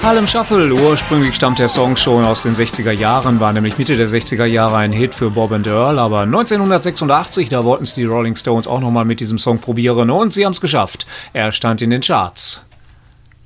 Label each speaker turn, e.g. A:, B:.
A: Harlem Shuffle, ursprünglich stammt der Song schon aus den 60er Jahren, war nämlich Mitte der 60er Jahre ein Hit für Bob and Earl, aber 1986, da wollten es die Rolling Stones auch nochmal mit diesem Song probieren und sie haben es geschafft. Er stand in den Charts.